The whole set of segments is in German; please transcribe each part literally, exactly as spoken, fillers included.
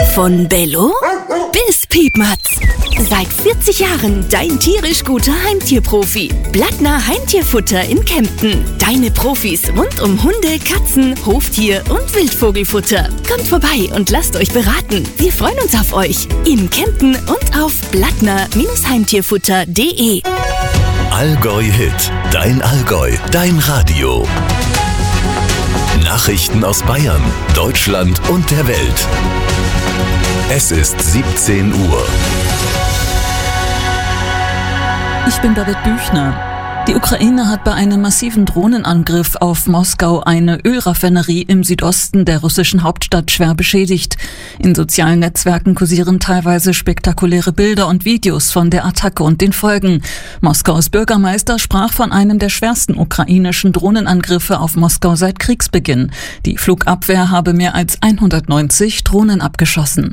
Von Bello bis Piepmatz. Seit vierzig Jahren dein tierisch guter Heimtierprofi. Blattner Heimtierfutter in Kempten. Deine Profis rund um Hunde, Katzen, Hoftier und Wildvogelfutter. Kommt vorbei und lasst euch beraten. Wir freuen uns auf euch. In Kempten und auf blattner Heimtierfutter punkt de. Allgäu Hit. Dein Allgäu. Dein Radio. Nachrichten aus Bayern, Deutschland und der Welt. Es ist siebzehn Uhr. Ich bin David Büchner. Die Ukraine hat bei einem massiven Drohnenangriff auf Moskau eine Ölraffinerie im Südosten der russischen Hauptstadt schwer beschädigt. In sozialen Netzwerken kursieren teilweise spektakuläre Bilder und Videos von der Attacke und den Folgen. Moskaus Bürgermeister sprach von einem der schwersten ukrainischen Drohnenangriffe auf Moskau seit Kriegsbeginn. Die Flugabwehr habe mehr als hundertneunzig Drohnen abgeschossen.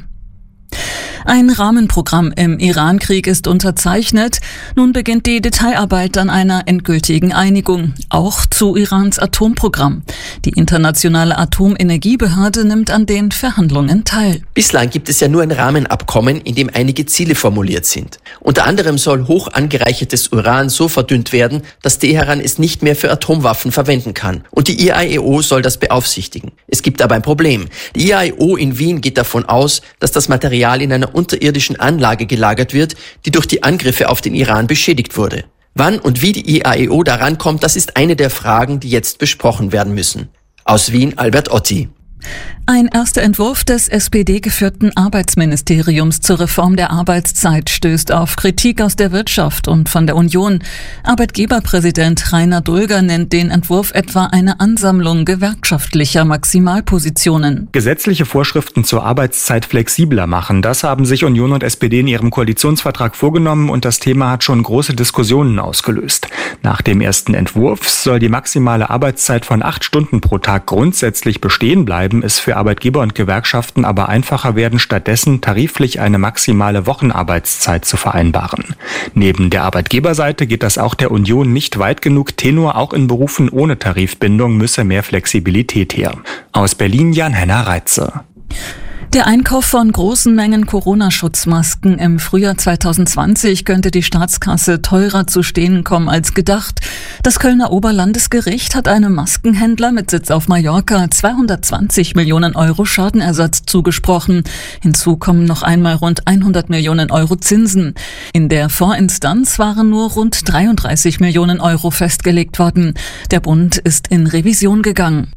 Ein Rahmenprogramm im Iran-Krieg ist unterzeichnet. Nun beginnt die Detailarbeit an einer endgültigen Einigung, auch zu Irans Atomprogramm. Die internationale Atomenergiebehörde nimmt an den Verhandlungen teil. Bislang gibt es ja nur ein Rahmenabkommen, in dem einige Ziele formuliert sind. Unter anderem soll hoch angereichertes Uran so verdünnt werden, dass Teheran es nicht mehr für Atomwaffen verwenden kann. Und die I A E O soll das beaufsichtigen. Es gibt aber ein Problem. Die I A E O in Wien geht davon aus, dass das Material in einer unterirdischen Anlage gelagert wird, die durch die Angriffe auf den Iran beschädigt wurde. Wann und wie die I A E O daran kommt, das ist eine der Fragen, die jetzt besprochen werden müssen. Aus Wien, Albert Otti. Ein erster Entwurf des S P D-geführten Arbeitsministeriums zur Reform der Arbeitszeit stößt auf Kritik aus der Wirtschaft und von der Union. Arbeitgeberpräsident Rainer Dulger nennt den Entwurf etwa eine Ansammlung gewerkschaftlicher Maximalpositionen. Gesetzliche Vorschriften zur Arbeitszeit flexibler machen, das haben sich Union und S P D in ihrem Koalitionsvertrag vorgenommen und das Thema hat schon große Diskussionen ausgelöst. Nach dem ersten Entwurf soll die maximale Arbeitszeit von acht Stunden pro Tag grundsätzlich bestehen bleiben, es für Arbeitgeber und Gewerkschaften aber einfacher werden, stattdessen tariflich eine maximale Wochenarbeitszeit zu vereinbaren. Neben der Arbeitgeberseite geht das auch der Union nicht weit genug. Tenor, auch in Berufen ohne Tarifbindung müsse mehr Flexibilität her. Aus Berlin Jan-Henner Reitze. Der Einkauf von großen Mengen Corona-Schutzmasken im Frühjahr zwanzig zwanzig könnte die Staatskasse teurer zu stehen kommen als gedacht. Das Kölner Oberlandesgericht hat einem Maskenhändler mit Sitz auf Mallorca zweihundertzwanzig Millionen Euro Schadenersatz zugesprochen. Hinzu kommen noch einmal rund hundert Millionen Euro Zinsen. In der Vorinstanz waren nur rund dreiunddreißig Millionen Euro festgelegt worden. Der Bund ist in Revision gegangen.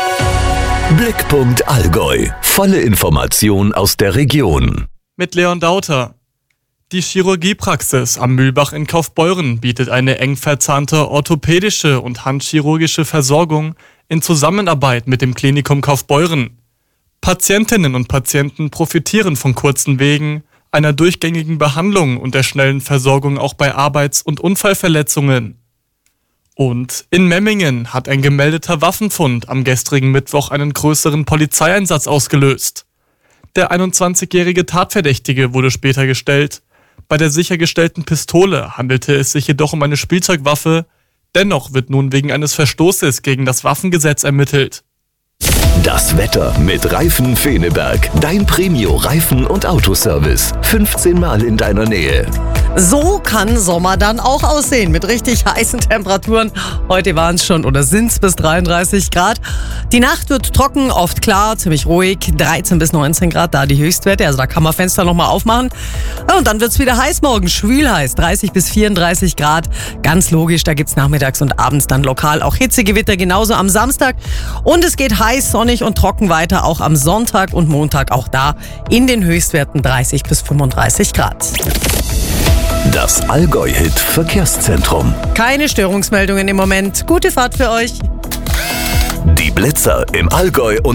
Blickpunkt Allgäu. Volle Information aus der Region. Mit Leon Dauter. Die Chirurgiepraxis am Mühlbach in Kaufbeuren bietet eine eng verzahnte orthopädische und handchirurgische Versorgung in Zusammenarbeit mit dem Klinikum Kaufbeuren. Patientinnen und Patienten profitieren von kurzen Wegen, einer durchgängigen Behandlung und der schnellen Versorgung auch bei Arbeits- und Unfallverletzungen. Und in Memmingen hat ein gemeldeter Waffenfund am gestrigen Mittwoch einen größeren Polizeieinsatz ausgelöst. Der einundzwanzigjährige Tatverdächtige wurde später gestellt. Bei der sichergestellten Pistole handelte es sich jedoch um eine Spielzeugwaffe. Dennoch wird nun wegen eines Verstoßes gegen das Waffengesetz ermittelt. Das Wetter mit Reifen Feneberg. Dein Premio-Reifen- und Autoservice. fünfzehn Mal in deiner Nähe. So kann Sommer dann auch aussehen, mit richtig heißen Temperaturen. Heute waren es schon oder sind es bis dreiunddreißig Grad. Die Nacht wird trocken, oft klar, ziemlich ruhig. dreizehn bis neunzehn Grad, da die Höchstwerte. Also da kann man Fenster nochmal aufmachen. Und dann wird es wieder heiß morgen, schwül heiß. dreißig bis vierunddreißig Grad. Ganz logisch, da gibt es nachmittags und abends dann lokal auch Hitzegewitter, genauso am Samstag. Und es geht heiß, sonnig und trocken weiter, auch am Sonntag und Montag. Auch da in den Höchstwerten dreißig bis fünfunddreißig Grad. Das Allgäu-Hit Verkehrszentrum. Keine Störungsmeldungen im Moment. Gute Fahrt für euch. Die Blitzer im Allgäu und